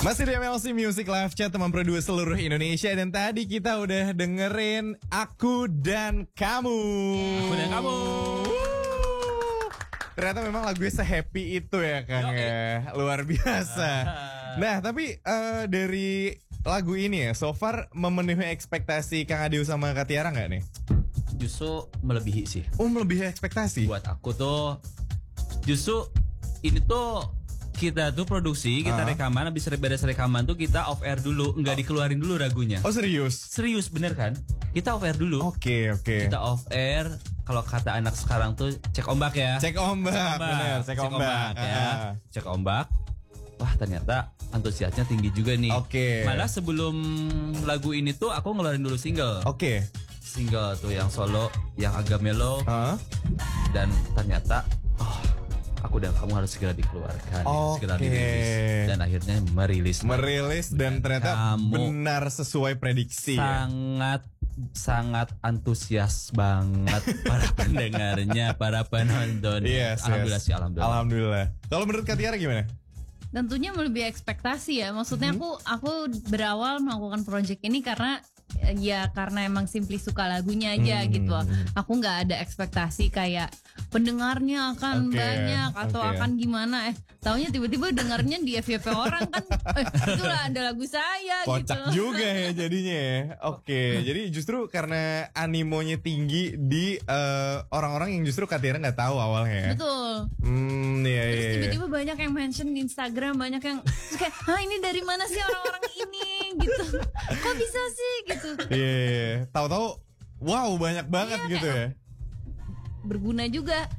Masih di MLC Music Live Chat, teman produser seluruh Indonesia. Dan tadi kita udah dengerin Aku dan Kamu. Aku dan Kamu. Ternyata memang lagunya se-happy itu ya Kang ya. Luar biasa. Nah tapi dari lagu ini ya, so far memenuhi ekspektasi Kang Adeu sama Kak Tiara gak nih? Justru melebihi sih. Oh, melebihi ekspektasi? Buat aku tuh justru ini tuh kita tuh produksi, kita rekaman, habis beres rekaman tuh kita off air dulu, nggak dikeluarin dulu lagunya. Oh serius? Serius bener kan? Kita off air dulu. Oke. Kita off air. Kalau kata anak sekarang tuh cek ombak ya. Cek ombak. Bener, cek ombak ya. Cek ombak. Wah ternyata antusiasnya tinggi juga nih. Oke. Malah sebelum lagu ini tuh aku ngeluarin dulu single. Oke. Single tuh yang solo, yang agak mellow. Dan ternyata Aku dan Kamu harus segera dikeluarkan, segera dirilis, dan akhirnya merilis dan ternyata benar sesuai prediksi. Sangat antusias banget para pendengarnya, para penonton. Alhamdulillah sih, alhamdulillah. Kalau menurut Kak Tiara gimana? Tentunya melebihi ekspektasi ya. Maksudnya aku berawal melakukan project ini karena emang Simply suka lagunya aja gitu. Aku nggak ada ekspektasi kayak pendengarnya akan banyak atau akan gimana. Taunya tiba-tiba dengarnya di FYP orang kan. Itulah ada lagu saya. Kocak gitu. juga ya jadinya ya. Jadi justru karena animonya tinggi di orang-orang yang justru Kak Tiara nggak tahu awalnya. Betul. Terus tiba-tiba banyak yang mention di Instagram, banyak yang kayak, ini dari mana sih orang-orang ini gitu. Kok bisa sih gitu. Tahu-tahu wow banyak banget gitu ya. Berguna juga.